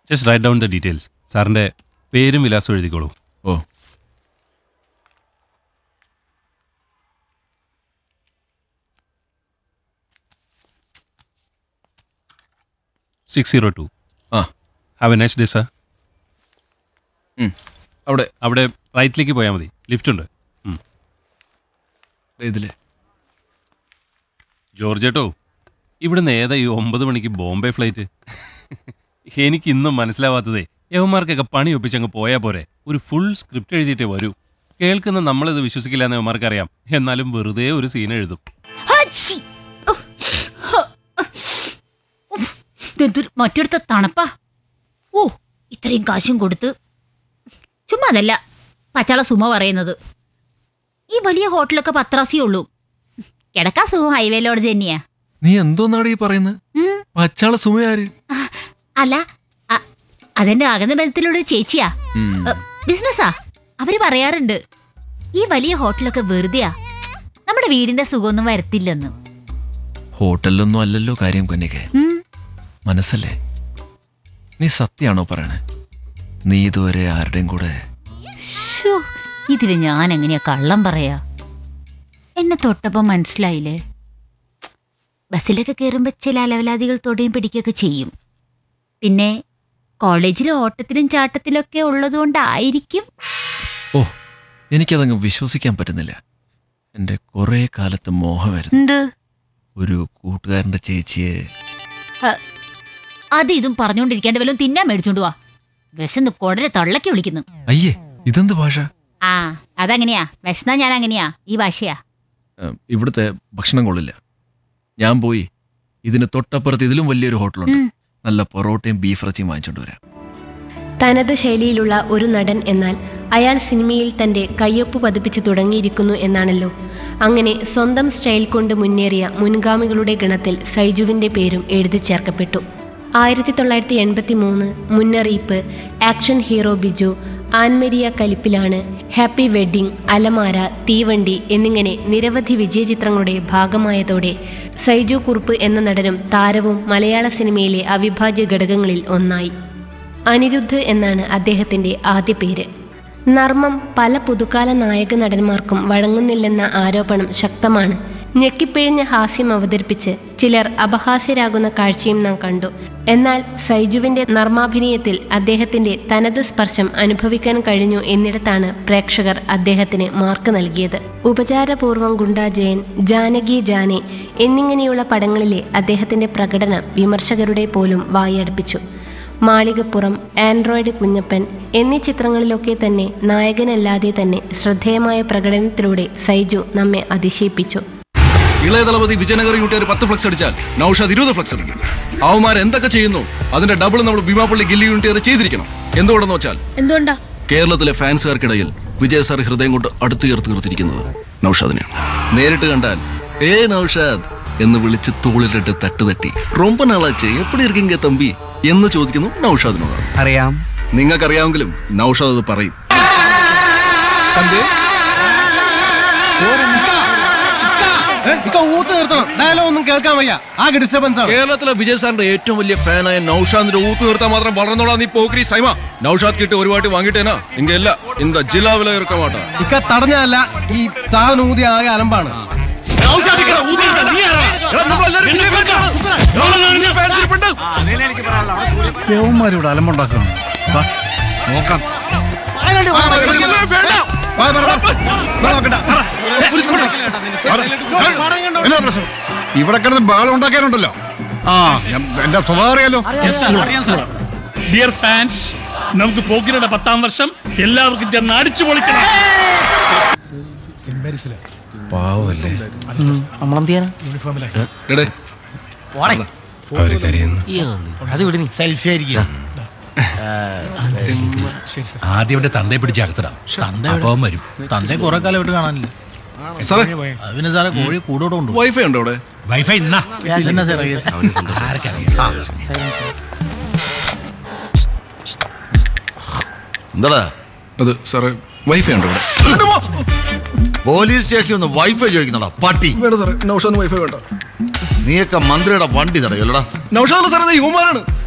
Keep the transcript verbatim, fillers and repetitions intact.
Just write down the details. സാറിൻ്റെ പേരും വിലാസവും എഴുതിക്കോളൂ. ഓ സിക്സ് സീറോ ടു. ആ have A nice day sir. അവിടെ അവിടെ റൈറ്റിലേക്ക് പോയാൽ മതി, ലിഫ്റ്റ് ഉണ്ട്. ഇതില് ജോർജേട്ടോ, ഇവിടുന്ന് ഏതാ ഈ ഒമ്പത് മണിക്ക് ബോംബെ ഫ്ലൈറ്റ്? എനിക്ക് ഇന്നും മനസ്സിലാവാത്തതേ, യവന്മാർക്കൊക്കെ പണി ഒപ്പിച്ചങ്ങ് പോയാൽ പോരെ. ഒരു ഫുൾ സ്ക്രിപ്റ്റ് എഴുതിയിട്ടേ വരൂ. കേൾക്കുന്ന നമ്മളിത് വിശ്വസിക്കില്ല എന്ന് യവന്മാർക്ക് അറിയാം. എന്നാലും വെറുതെ ഒരു സീൻ എഴുതും. മറ്റൊരുത്ത തണുപ്പാ. ഓ, ഇത്രയും കാശും കൊടുത്ത് ചുമ്മാ അതല്ല പച്ചാള സുമ പറയുന്നത്. ഈ വലിയ ഹോട്ടലൊക്കെ പത്രാസിയേ ഉള്ളൂ. കിടക്കാ സുഖം ഹൈവേ ലോഡ്ജ് തന്നെയാ. നീ എന്തോന്നാണ് ഈ പറയുന്നത്? പച്ചാള സുമയാര്? അല്ല, അതെന്റെ അകന്ന ബന്ധത്തിലുള്ള ചേച്ചിയാ. ബിസിനസ്സാ. അവര് പറയാറുണ്ട് ഈ വലിയ ഹോട്ടലൊക്കെ വെറുതെയാ, നമ്മുടെ വീടിന്റെ സുഖമൊന്നും വരത്തില്ലെന്ന്. ഹോട്ടലിലൊന്നും അല്ലല്ലോ കാര്യം കൊന്നിക്ക്, മനസ്സല്ലേ? നീ സത്യാണോ പറയണേ? നീ ഇതുവരെ ആരുടെയും കൂടെ? ഇതില് ഞാൻ എങ്ങനെയാ കള്ളം പറയാ? എന്നെ തൊട്ടപ്പം മനസ്സിലായില്ലേ? ബസ്സിലൊക്കെ കയറുമ്പോ ചില അലവലാദികൾ തൊടയും പിടിക്കുകയൊക്കെ ചെയ്യും. പിന്നെ കോളേജിലെ ഓട്ടത്തിലും ചാട്ടത്തിലൊക്കെ ഉള്ളതുകൊണ്ടായിരിക്കും. ഓ, എനിക്കതങ്ങ് വിശ്വസിക്കാൻ പറ്റുന്നില്ല. എന്റെ കുറെ കാലത്ത് മോഹമായിരുന്നു എന്ത് ഒരു കൂട്ടുകാരന്റെ ചേച്ചിയെ. അത് ഇതും പറഞ്ഞുകൊണ്ടിരിക്കാണ്ട് വല്ലതും തിന്നാൻ മേടിച്ചോണ്ട് വാ. വിശന്ന് കൊടരെ തള്ളക്കി വിളിക്കുന്നു. അയ്യേ, ഇതെന്ത് ഭാഷ? ആ, അതങ്ങനെയാ. വിശന്നാ ഞാൻ അങ്ങനെയാ. ഈ ഭാഷയാ. ഇവിടുത്തെ ഭക്ഷണം കൊള്ളില്ല. ഞാൻ പോയി ഇതിന് തൊട്ടപ്പുറത്ത് ഇതിലും വലിയൊരു ഹോട്ടലുണ്ട്. നല്ല പൊറോട്ടയും ബീഫ് ഇറച്ചിയും വാങ്ങിച്ചോണ്ട് വരാം. തനത് ശൈലിയിലുള്ള ഒരു നടൻ എന്നാൽ അയാൾ സിനിമയിൽ തൻ്റെ കയ്യൊപ്പ് പതിപ്പിച്ച് തുടങ്ങിയിരിക്കുന്നു എന്നാണല്ലോ. അങ്ങനെ സ്വന്തം സ്റ്റൈൽ കൊണ്ട് മുന്നേറിയ മുൻഗാമികളുടെ ഗണത്തിൽ സൈജുവിൻ്റെ പേരും എഴുതി ചേർക്കപ്പെട്ടു. ആയിരത്തി തൊള്ളായിരത്തി എൺപത്തി മൂന്ന് മുന്നറിയിപ്പ്, action hero Biju, Ann Maria കലിപ്പിലാണ്, happy wedding, അലമാര, തീവണ്ടി എന്നിങ്ങനെ നിരവധി വിജയചിത്രങ്ങളുടെ ഭാഗമായതോടെ സൈജു കുറുപ്പ് എന്ന നടനും താരവും മലയാള സിനിമയിലെ അവിഭാജ്യ ഘടകങ്ങളിൽ ഒന്നായി. അനിരുദ്ധ് എന്നാണ് അദ്ദേഹത്തിൻ്റെ ആദ്യ പേര്. നർമ്മം പല പുതുക്കാല നായക നടന്മാർക്കും വഴങ്ങുന്നില്ലെന്ന ആരോപണം ശക്തമാണ്. ഞെക്കിപ്പിഴിഞ്ഞ ഹാസ്യം അവതരിപ്പിച്ച് ചിലർ അപഹാസ്യരാകുന്ന കാഴ്ചയും നാം കണ്ടു. എന്നാൽ സൈജുവിൻ്റെ നർമാഭിനയത്തിൽ അദ്ദേഹത്തിൻ്റെ തനത് സ്പർശം അനുഭവിക്കാൻ കഴിഞ്ഞു എന്നിടത്താണ് പ്രേക്ഷകർ അദ്ദേഹത്തിന് മാർക്ക് നൽകിയത്. ഉപചാരപൂർവം ഗുണ്ടാ ജയൻ, ജാനകി ജാനെ എന്നിങ്ങനെയുള്ള പടങ്ങളിലെ അദ്ദേഹത്തിൻ്റെ പ്രകടനം വിമർശകരുടെ പോലും വായടപ്പിച്ചു. മാളികപ്പുറം, ആൻഡ്രോയിഡ് കുഞ്ഞപ്പൻ എന്നീ ചിത്രങ്ങളിലൊക്കെ തന്നെ നായകനല്ലാതെ തന്നെ ശ്രദ്ധേയമായ പ്രകടനത്തിലൂടെ സൈജു നമ്മെ അതിശയിപ്പിച്ചു. ഇളയ ദളപതി വിജയനഗർ യൂണിറ്റ് പത്ത് ഫ്ലക്സ് അടിച്ചാൽ നൗഷാദ് ഇരുപത് ഫ്ലക്സ് അടിക്കും. അവന്മാർ എന്തൊക്കെ ചെയ്യുന്നു അതിന്റെ ഡബിൾ നമ്മൾ ഭീമാപ്പള്ളി ഗില്ലി യൂണിറ്റ് ചെയ്തിരിക്കണം. എന്തുകൊണ്ടെന്ന് വെച്ചാൽ എന്തുകൊണ്ടാ കേരളത്തിലെ ഫാൻസുകാർക്കിടയിൽ വിജയ് സാർ ഹൃദയം കൊണ്ട് അടുത്ത് ചേർത്ത് നിർത്തിയിരിക്കുന്നത് നൗഷാദിനെയാണ്. നേരിട്ട് കണ്ടാൽ ഏ നൗഷാദ് എന്ന് വിളിച്ച് തോളിലിട്ട് തട്ടുതട്ടി റൊമ്പ നാളാച്ചേ എപ്പടി ഇരിക്കീങ്ക തമ്പി എന്ന് ചോദിക്കുന്നു നൗഷാദിനോടാണ്. അറിയാം, നിങ്ങൾക്കറിയാമെങ്കിലും നൗഷാദ് അത് പറയും. കേരളത്തിലെ വിജയ് സാറിന്റെ ഏറ്റവും വലിയ ഫാനായ നൗഷാദിന്റെ ഊത്ത് നിർത്താൻ മാത്രം വളർന്നോളാ നീ പോക്രി സൈമ. നൗഷാദ് കിട്ടി ഒരു വാട്ടി വാങ്ങിട്ടേനാ ഇങ്ങ എല്ലാ ഇന്ത ജില്ലാവില ഇറക്ക മാട്ടാ. ഇക്ക തടഞ്ഞല്ല, ഈ സാധനം ഊതി ആകെ അലമ്പാണ്. യവന്മാരിവിടെ അലമ്പുണ്ടാക്കണം. നോക്കാം. ഇവിടെ കിടന്ന് ബഹളം ഉണ്ടാക്കാനുണ്ടല്ലോ. ആ എന്റെ സ്വഭാവം അറിയാലോ. ഡിയർ ഫാൻസ്, നമുക്ക് പോക്കിരുടെ പത്താം വർഷം എല്ലാവർക്കും ചെന്ന് അടിച്ചു പൊളിക്കണം. പാവല്ലേ നമ്മളെന്ത് ചെയ്യാനാ? സെൽഫി ആയിരിക്കും. ആദ്യം അവന്റെ തന്തയെ പിടിച്ച് അകത്തിടാം. തന്തയോടൊപ്പം വരും. തന്തയെ കുറെ കാലം വിട്ട് കാണാനില്ല. അതിന് സാറേ കോഴി കൂടോടെ ഉണ്ട്. വൈഫൈ ഉണ്ടോ അവിടെ? വൈഫൈ ഇന്നാ എന്താടാ അത് സാറേ? വൈഫൈ ഉണ്ടോ ഇവിടെ? പോലീസ് സ്റ്റേഷനിൽ ഒന്ന് വൈഫൈ ചോദിക്കുന്നടാ പട്ടി. വേണ്ട സാറേ, നൗഷാദിന് വൈഫൈ വേണ്ട. നീയൊക്കെ മന്ത്രിയുടെ വണ്ടി തടയല്ലടാ. നൗഷാദ് സാറേ യുവമാരാണ്.